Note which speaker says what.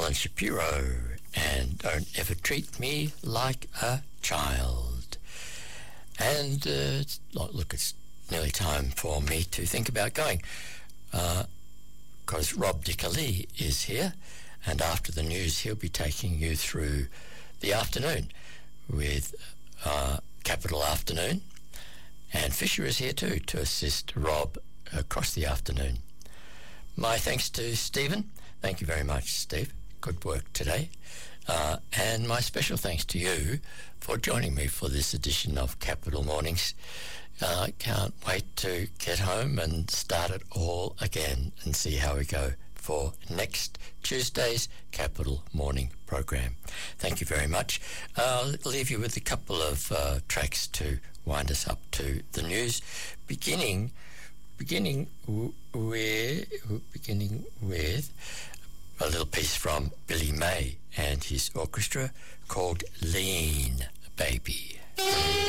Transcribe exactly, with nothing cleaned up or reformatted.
Speaker 1: Alan Shapiro and Don't Ever Treat Me Like a Child. And uh, it's, look, it's nearly time for me to think about going, because uh, Rob Dickerley is here, and after the news he'll be taking you through the afternoon with uh, Capital Afternoon, and Fisher is here too to assist Rob across the afternoon. My thanks to Stephen. Thank you very much, Steve. Good work today. Uh, and my special thanks to you for joining me for this edition of Capital Mornings. I uh, can't wait to get home and start it all again and see how we go for next Tuesday's Capital Morning program. Thank you very much. I'll leave you with a couple of uh, tracks to wind us up to the news, beginning beginning w- with beginning with a little piece from Billy May and his orchestra called Lean Baby.